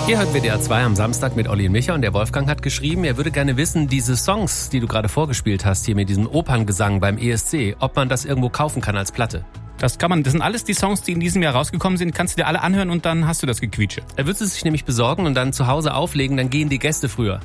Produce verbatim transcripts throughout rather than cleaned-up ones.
Hier hört W D R zwei am Samstag mit Olli und Micha und der Wolfgang hat geschrieben, er würde gerne wissen, diese Songs, die du gerade vorgespielt hast, hier mit diesem Operngesang beim E S C, ob man das irgendwo kaufen kann als Platte. Das kann man, das sind alles die Songs, die in diesem Jahr rausgekommen sind, kannst du dir alle anhören und dann hast du das Gequietsche. Er würde es sich nämlich besorgen und dann zu Hause auflegen, dann gehen die Gäste früher.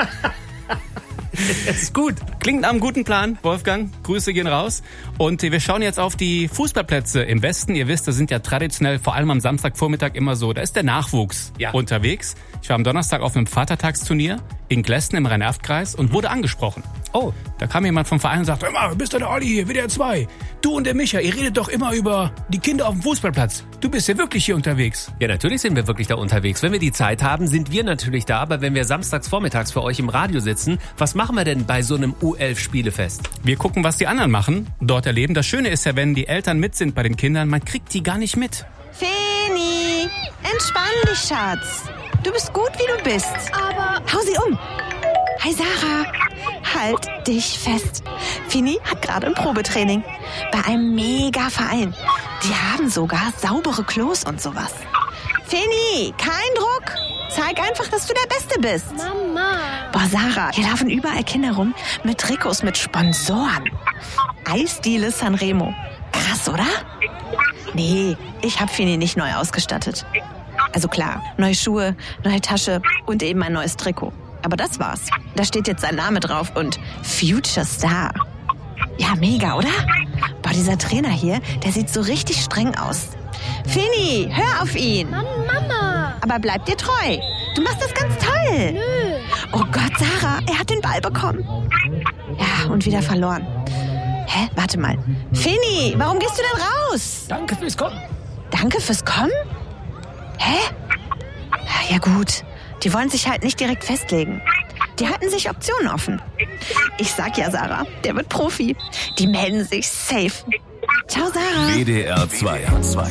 Das ist gut. Klingt nach einem guten Plan, Wolfgang. Grüße gehen raus. Und wir schauen jetzt auf die Fußballplätze im Westen. Ihr wisst, da sind ja traditionell vor allem am Samstagvormittag immer so, da ist der Nachwuchs ja. unterwegs. Ich war am Donnerstag auf einem Vatertagsturnier in Glesten im Rhein-Erft-Kreis und wurde angesprochen. Oh, da kam jemand vom Verein und sagte, hör mal, bist du der Olli hier, W D R zwei? Du und der Micha, ihr redet doch immer über die Kinder auf dem Fußballplatz. Du bist ja wirklich hier unterwegs. Ja, natürlich sind wir wirklich da unterwegs. Wenn wir die Zeit haben, sind wir natürlich da. Aber wenn wir samstags vormittags für euch im Radio sitzen, was machen wir denn bei so einem U elf Spielefest? Wir gucken, was die anderen machen, dort erleben. Das Schöne ist ja, wenn die Eltern mit sind bei den Kindern, man kriegt die gar nicht mit. Feni, entspann dich, Schatz. Du bist gut, wie du bist. Aber... Hau sie um. Hi, Sarah. Halt dich fest. Fini hat gerade ein Probetraining. Bei einem Mega-Verein. Die haben sogar saubere Klos und sowas. Fini, kein Druck. Zeig einfach, dass du der Beste bist. Mama. Boah, Sarah, hier laufen überall Kinder rum mit Trikots mit Sponsoren. Eisdiele Sanremo. Krass, oder? Nee, ich hab Fini nicht neu ausgestattet. Also klar, neue Schuhe, neue Tasche und eben ein neues Trikot. Aber das war's. Da steht jetzt sein Name drauf und Future Star. Ja, mega, oder? Boah, dieser Trainer hier, der sieht so richtig streng aus. Fini, hör auf ihn. Mann, Mama. Aber bleib dir treu. Du machst das ganz toll. Nö. Oh Gott, Sarah, er hat den Ball bekommen. Ja, und wieder verloren. Hä, warte mal. Fini, warum gehst du denn raus? Danke fürs Kommen. Danke fürs Kommen? Hä? Ja gut, die wollen sich halt nicht direkt festlegen. Die halten sich Optionen offen. Ich sag ja, Sarah, der wird Profi. Die melden sich safe. Ciao, Sarah. W D R zwei.